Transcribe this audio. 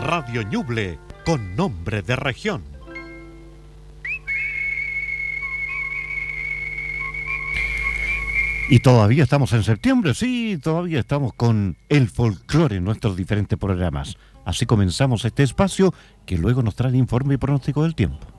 Radio Ñuble, con nombre de región. Y todavía estamos en septiembre, sí, todavía estamos con el folclore en nuestros diferentes programas. Así comenzamos este espacio que luego nos trae el informe y pronóstico del tiempo.